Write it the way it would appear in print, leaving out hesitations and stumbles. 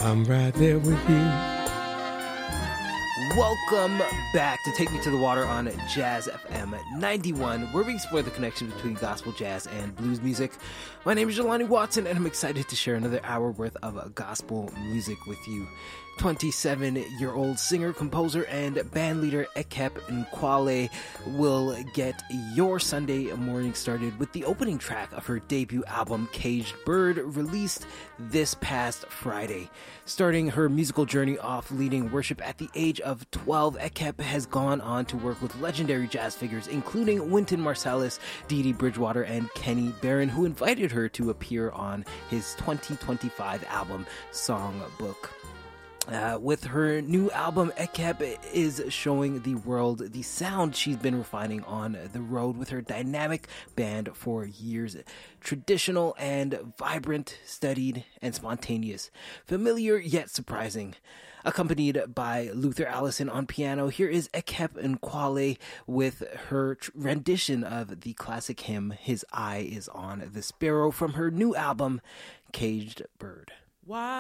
I'm right there with you. Welcome back to Take Me to the Water on Jazz FM 91, where we explore the connection between gospel, jazz, and blues music. My name is Jelani Watson, and I'm excited to share another hour worth of gospel music with you. 27-year-old singer, composer, and bandleader Ekep Nkwale will get your Sunday morning started with the opening track of her debut album, Caged Bird, released this past Friday. Starting her musical journey off leading worship at the age of 12, Ekep has gone on to work with legendary jazz figures, including Wynton Marsalis, Dee Dee Bridgewater, and Kenny Barron, who invited her to appear on his 2025 album, Songbook. With her new album, Ekep is showing the world the sound she's been refining on the road with her dynamic band for years. Traditional and vibrant, studied and spontaneous. Familiar yet surprising. Accompanied by Luther Allison on piano, here is Ekep Nkwale with her rendition of the classic hymn, His Eye is on the Sparrow, from her new album, Caged Bird. Why